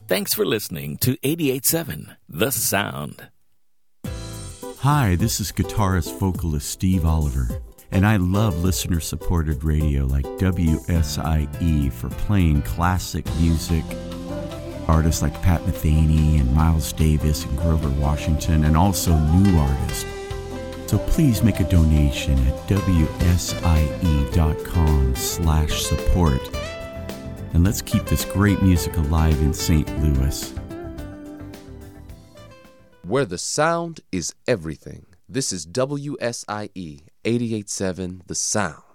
Thanks for listening to 88.7 The Sound. Hi, this is guitarist vocalist Steve Oliver, and I love listener-supported radio like WSIE for playing classic music. Artists like Pat Metheny and Miles Davis and Grover Washington, and also new artists. So please make a donation at wsie.com/support. And let's keep this great music alive in St. Louis. Where the sound is everything. This is WSIE 88.7 The Sound.